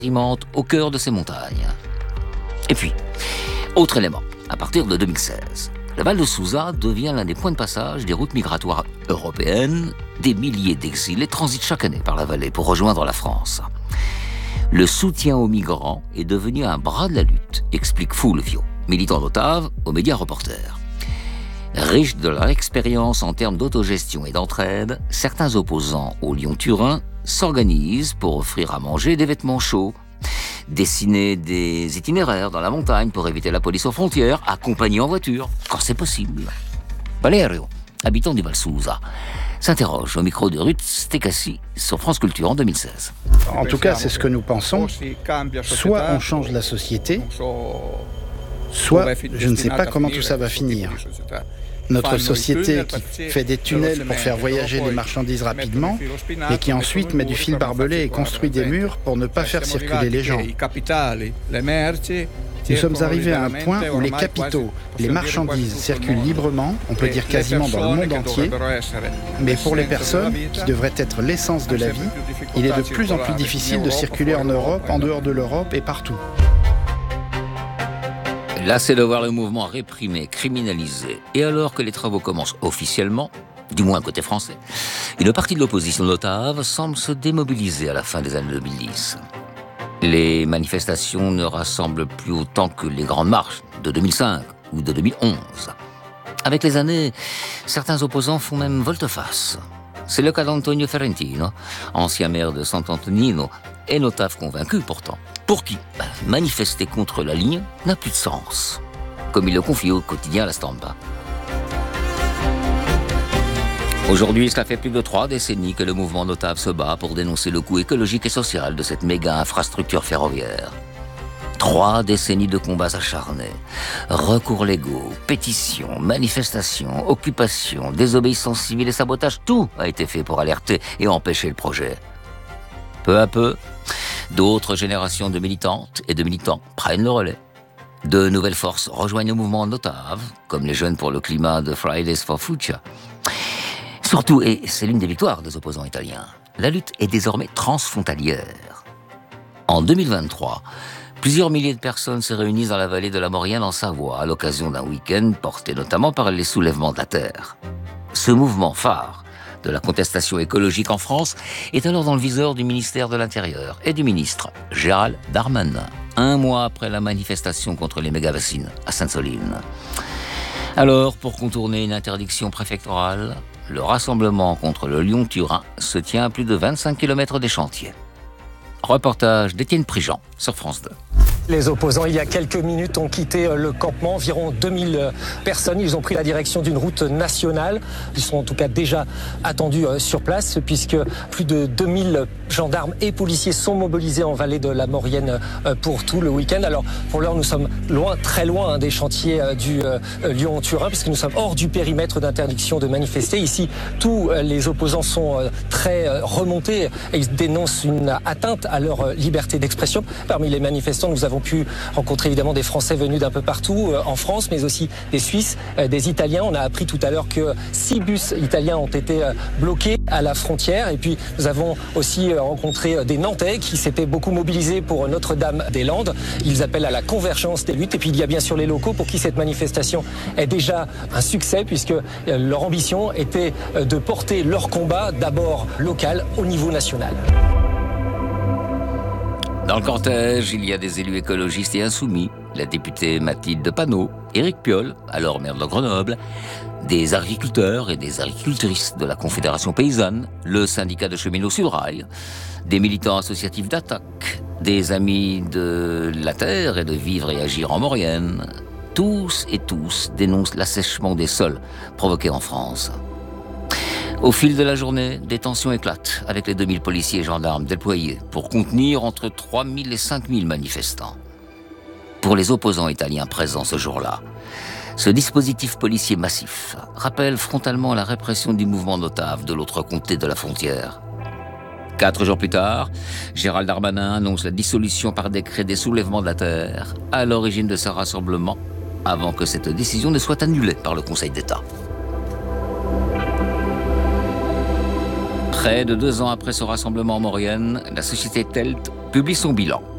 cimentent au cœur de ces montagnes. Et puis, autre élément, à partir de 2016, le Val de Souza devient l'un des points de passage des routes migratoires européennes. Des milliers d'exilés transitent chaque année par la vallée pour rejoindre la France. Le soutien aux migrants est devenu un bras de la lutte, explique Fulvio, militant d'Otave aux médias Reporters. Riches de leur expérience en termes d'autogestion et d'entraide, certains opposants au Lyon-Turin s'organisent pour offrir à manger des vêtements chauds, dessiner des itinéraires dans la montagne pour éviter la police aux frontières, accompagner en voiture, quand c'est possible. Valerio, habitant du Val Souza, s'interroge au micro de Ruth Stekassi sur France Culture en 2016. En tout cas, c'est ce que nous pensons. Soit on change la société, soit je ne sais pas comment tout ça va finir. Notre société qui fait des tunnels pour faire voyager les marchandises rapidement et qui ensuite met du fil barbelé et construit des murs pour ne pas faire circuler les gens. Nous sommes arrivés à un point où les capitaux, les marchandises circulent librement, on peut dire quasiment dans le monde entier, mais pour les personnes, qui devraient être l'essence de la vie, il est de plus en plus difficile de circuler en Europe, en dehors de l'Europe et partout. Lassé de voir le mouvement réprimé, criminalisé, et alors que les travaux commencent officiellement, du moins côté français, une partie de l'opposition d'Otave semble se démobiliser à la fin des années 2010. Les manifestations ne rassemblent plus autant que les grandes marches de 2005 ou de 2011. Avec les années, certains opposants font même volte-face. C'est le cas d'Antonio Ferrentino, ancien maire de Sant'Antonino, et Otave convaincu pourtant. Pour qui manifester contre la ligne n'a plus de sens, comme il le confie au quotidien La Stampa. Aujourd'hui, cela fait plus de 3 décennies que le mouvement d'Otave se bat pour dénoncer le coût écologique et social de cette méga infrastructure ferroviaire. 3 décennies de combats acharnés, recours légaux, pétitions, manifestations, occupations, désobéissance civile et sabotage, tout a été fait pour alerter et empêcher le projet. Peu à peu, d'autres générations de militantes et de militants prennent le relais. De nouvelles forces rejoignent le mouvement d'Otave, comme les jeunes pour le climat de Fridays for Future. Surtout, et c'est l'une des victoires des opposants italiens, la lutte est désormais transfrontalière. En 2023, plusieurs milliers de personnes se réunissent dans la vallée de la Maurienne en Savoie à l'occasion d'un week-end porté notamment par les soulèvements de la terre. Ce mouvement phare de la contestation écologique en France est alors dans le viseur du ministère de l'Intérieur et du ministre Gérald Darmanin, 1 mois après la manifestation contre les méga-bassines à Sainte-Soline. Alors, pour contourner une interdiction préfectorale, le rassemblement contre le Lyon-Turin se tient à plus de 25 km des chantiers. Reportage d'Étienne Prigent sur France 2. Les opposants, il y a quelques minutes, ont quitté le campement. Environ 2000 personnes. Ils ont pris la direction d'une route nationale. Ils sont en tout cas déjà attendus sur place puisque plus de 2000 gendarmes et policiers sont mobilisés en vallée de la Maurienne pour tout le week-end. Alors pour l'heure, nous sommes loin, très loin des chantiers du Lyon-Turin puisque nous sommes hors du périmètre d'interdiction de manifester. Ici, tous les opposants sont très remontés et ils dénoncent une atteinte à leur liberté d'expression. Parmi les manifestants, nous avons pu rencontrer évidemment des Français venus d'un peu partout en France, mais aussi des Suisses, des Italiens. On a appris tout à l'heure que 6 bus italiens ont été bloqués à la frontière. Et puis nous avons aussi rencontré des Nantais qui s'étaient beaucoup mobilisés pour Notre-Dame-des-Landes. Ils appellent à la convergence des luttes. Et puis il y a bien sûr les locaux pour qui cette manifestation est déjà un succès puisque leur ambition était de porter leur combat d'abord local au niveau national. Dans le cortège, il y a des élus écologistes et insoumis, la députée Mathilde Panot, Éric Piolle, alors maire de Grenoble, des agriculteurs et des agricultrices de la Confédération paysanne, le syndicat de cheminots Sudrail, des militants associatifs d'Attaque, des amis de la terre et de Vivre et Agir en Maurienne. Tous et tous dénoncent l'assèchement des sols provoqué en France. Au fil de la journée, des tensions éclatent avec les 2000 policiers et gendarmes déployés pour contenir entre 3000 et 5000 manifestants. Pour les opposants italiens présents ce jour-là, ce dispositif policier massif rappelle frontalement la répression du mouvement d'Otave de l'autre côté de la frontière. 4 jours plus tard, Gérald Darmanin annonce la dissolution par décret des soulèvements de la terre à l'origine de ce rassemblement, avant que cette décision ne soit annulée par le Conseil d'État. Près de 2 ans après ce rassemblement en Maurienne, la société Telt publie son bilan.